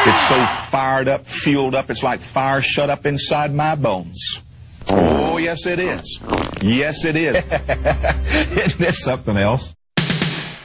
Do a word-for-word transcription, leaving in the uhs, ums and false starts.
It's so fired up, fueled up, it's like fire shut up inside my bones. Oh, yes, it is. Yes, it is. Isn't this something else?